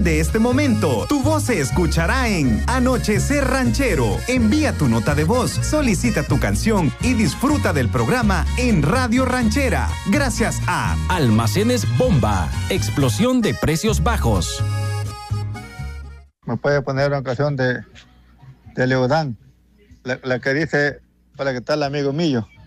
De este momento, tu voz se escuchará en Anochecer Ranchero. Envía tu nota de voz, solicita tu canción y disfruta del programa en Radio Ranchera. Gracias a Almacenes Bomba, explosión de precios bajos. Me puede poner una canción de Leodán, la que dice, para que tal amigo mío.